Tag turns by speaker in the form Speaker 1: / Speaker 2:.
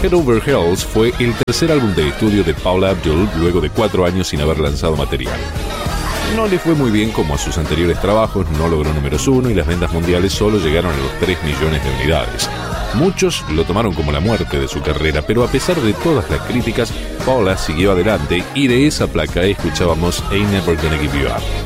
Speaker 1: Head Over Heels fue el tercer álbum de estudio de Paula Abdul luego de 4 años sin haber lanzado material. No le fue muy bien como a sus anteriores trabajos, no logró números 1 y las ventas mundiales solo llegaron a los 3 millones de unidades. Muchos lo tomaron como la muerte de su carrera, pero a pesar de todas las críticas, Paula siguió adelante y de esa placa escuchábamos Ain't Never Gonna Give You Up.